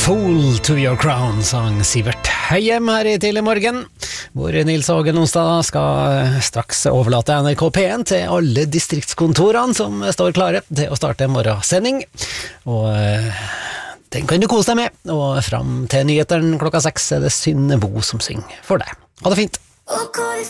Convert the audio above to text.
Fool to your crown, sang Sivert Høyem her i tidlig morgen, hvor Nils Åge Nonstad skal straks overlate NRK P1 til alle distriktskontorene som står klare til å starte morgensending, og den kan du kose deg med, og frem til nyheteren klokka 6 er det Synne Bo som synger for deg. Ha det fint! Og går det